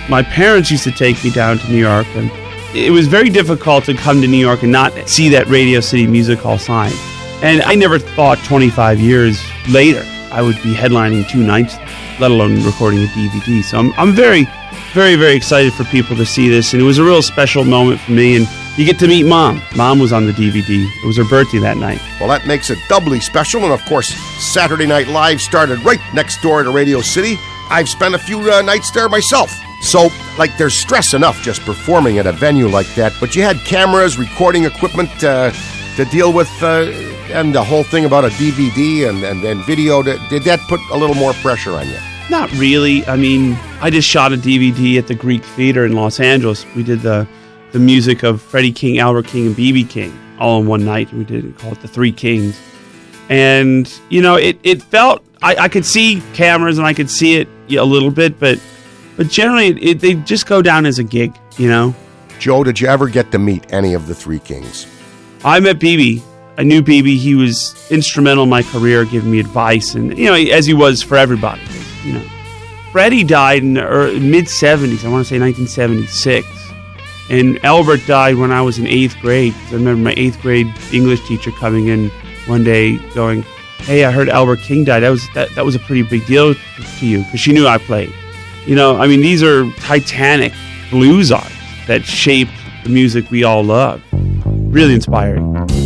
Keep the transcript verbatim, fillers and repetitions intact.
my parents used to take me down to New York, and it was very difficult to come to New York and not see that Radio City Music Hall sign. And I never thought twenty-five years later I would be headlining two nights, let alone recording a D V D. So I'm, I'm very, very, very excited for people to see this, and it was a real special moment for me. And you get to meet Mom. Mom was on the D V D. It was her birthday that night. Well, that makes it doubly special. And, of course, Saturday Night Live started right next door to Radio City. I've spent a few uh, nights there myself. So, like, there's stress enough just performing at a venue like that. But you had cameras, recording equipment uh, to deal with, uh, and the whole thing about a D V D and, and, and video. Did that put a little more pressure on you? Not really. I mean, I just shot a D V D at the Greek Theater in Los Angeles. We did the the music of Freddie King, Albert King, and B B King all in one night. We did call it the Three Kings. And, you know, it, it felt, I, I could see cameras and I could see it a little bit, but but generally it, it, they just go down as a gig, you know. Joe, did you ever get to meet any of the Three Kings? I met B B. I knew B B. He was instrumental in my career, giving me advice, and, you know, as he was for everybody, you know. Freddie died in the mid-seventies, I want to say nineteen seventy-six. And Albert died when I was in eighth grade. I remember my eighth grade English teacher coming in one day going, "Hey, I heard Albert King died. That was that, that was a pretty big deal to you," because she knew I played. You know, I mean, these are titanic blues artists that shaped the music we all love. Really inspiring.